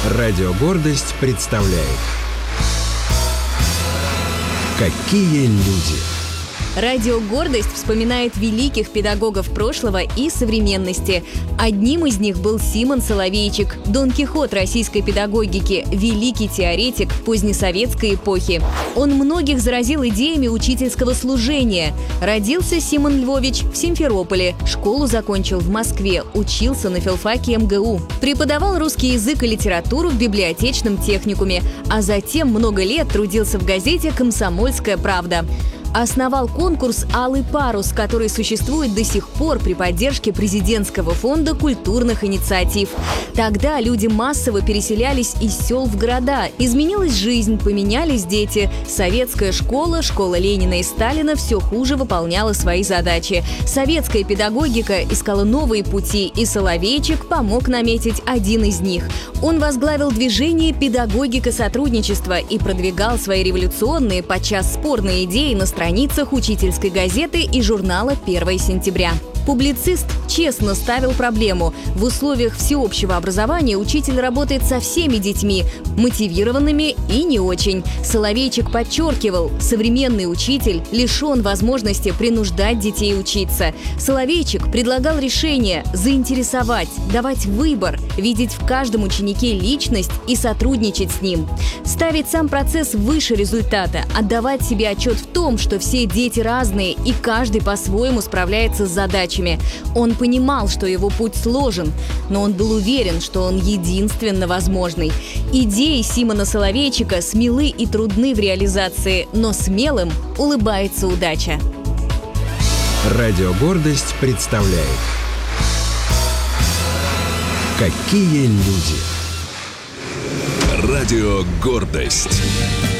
Радио «Гордость» представляет «Какие люди». Радио «Гордость» вспоминает великих педагогов прошлого и современности. Одним из них был Симон Соловейчик, Дон Кихот российской педагогики, великий теоретик позднесоветской эпохи. Он многих заразил идеями учительского служения. Родился Симон Львович в Симферополе, школу закончил в Москве, учился на филфаке МГУ. Преподавал русский язык и литературу в библиотечном техникуме, а затем много лет трудился в газете «Комсомольская правда». Основал конкурс «Алый парус», который существует до сих пор при поддержке президентского фонда культурных инициатив. Тогда люди массово переселялись из сел в города. Изменилась жизнь, поменялись дети. Советская школа, школа Ленина и Сталина все хуже выполняла свои задачи. Советская педагогика искала новые пути, и Соловейчик помог наметить один из них. Он возглавил движение «Педагогика сотрудничества» и продвигал свои революционные, подчас спорные идеи на страницах учительской газеты и журнала «1 сентября». Публицист честно ставил проблему. В условиях всеобщего образования учитель работает со всеми детьми, мотивированными и не очень. Соловейчик подчеркивал, современный учитель лишен возможности принуждать детей учиться. Соловейчик предлагал решение – заинтересовать, давать выбор, видеть в каждом ученике личность и сотрудничать с ним. Ставить сам процесс выше результата, отдавать себе отчет в том, что все дети разные и каждый по-своему справляется с задачей. Он понимал, что его путь сложен, но он был уверен, что он единственно возможный. Идеи Симона Соловейчика смелы и трудны в реализации, но смелым улыбается удача. Радио «Гордость» представляет «Какие люди». Радио «Гордость».